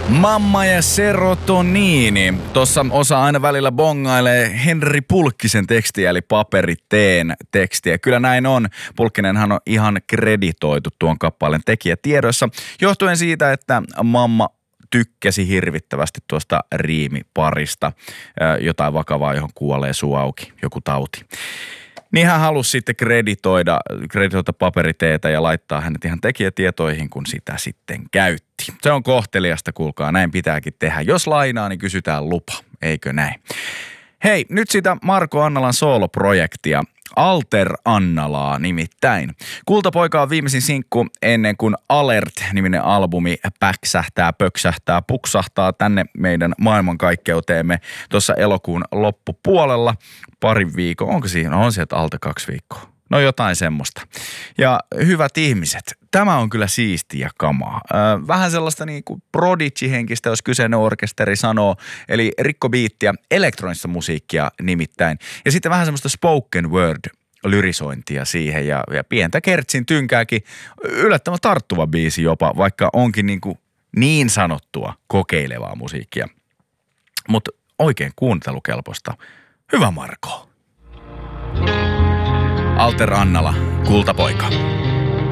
Mamma ja serotoniini. Tuossa osa aina välillä bongailee Henri Pulkkisen tekstiä, eli Paperiteen tekstiä. Kyllä näin on. Pulkkinenhan on ihan kreditoitu tuon kappaleen tekijätiedoissa, johtuen siitä, että mamma tykkäsi hirvittävästi tuosta riimiparista. Jotain vakavaa, johon kuolee suu auki, joku tauti. Niin hän halusi sitten kreditoida Paperiteetä ja laittaa hänet ihan tekijätietoihin, kun sitä sitten käytti. Se on kohteliasta, kuulkaa, näin pitääkin tehdä. Jos lainaa, niin kysytään lupa, eikö näin? Hei, nyt sitä Marko Annalan sooloprojektia. Alter Annalaa nimittäin. Kultapoika on viimeisin sinkku ennen kuin Alert-niminen albumi pöksähtää, puksahtaa tänne meidän maailmankaikkeuteemme tuossa elokuun loppupuolella. Parin viikon, onko siinä? No on sieltä alta 2 viikkoa. No jotain semmoista. Ja hyvät ihmiset, tämä on kyllä siistiä kamaa. Vähän sellaista niin kuin Prodigy-henkistä, jos kyseinen orkesteri sanoo, eli rikkobiittiä, elektronista musiikkia nimittäin. Ja sitten vähän semmoista spoken word-lyrisointia siihen ja pientä kertsin tynkääkin, yllättävän tarttuva biisi jopa, vaikka onkin niin sanottua kokeilevaa musiikkia. Mutta oikein kuuntelukelpoista. Hyvä Marko. Alter Annala, Kultapoika.